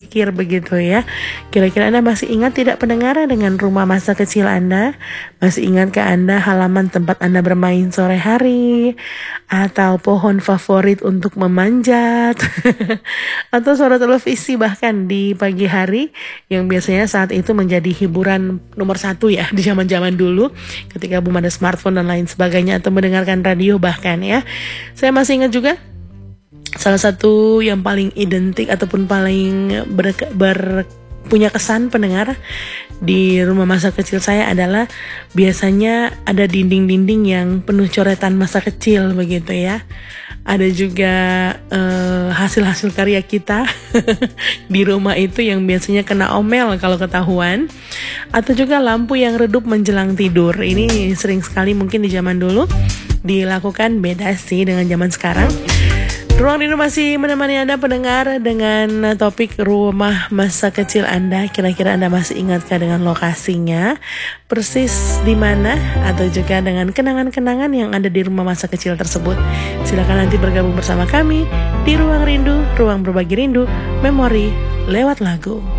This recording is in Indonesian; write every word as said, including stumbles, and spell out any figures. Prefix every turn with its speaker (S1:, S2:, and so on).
S1: berpikir begitu ya. Kira-kira Anda masih ingat tidak pendengar dengan rumah masa kecil Anda? Masih ingatkah Anda halaman tempat Anda bermain sore hari? Atau pohon favorit untuk memanjat? Atau suara televisi bahkan di pagi hari yang biasanya saat itu menjadi hiburan nomor satu ya di zaman-zaman dulu ketika belum ada smartphone dan lain sebagainya, atau mendengarkan radio bahkan ya. Saya masih ingat juga salah satu yang paling identik ataupun paling ber, ber punya kesan pendengar di rumah masa kecil saya adalah biasanya ada dinding-dinding yang penuh coretan masa kecil begitu ya. Ada juga uh, hasil-hasil karya kita di rumah itu yang biasanya kena omel kalau ketahuan. Atau juga lampu yang redup menjelang tidur. Ini sering sekali mungkin di zaman dulu dilakukan, beda sih dengan zaman sekarang. Ruang Rindu masih menemani Anda pendengar dengan topik rumah masa kecil Anda. Kira-kira Anda masih ingatkah dengan lokasinya? Persis di mana? Atau juga dengan kenangan-kenangan yang ada di rumah masa kecil tersebut? Silakan nanti bergabung bersama kami di Ruang Rindu, ruang berbagi rindu, memori lewat lagu.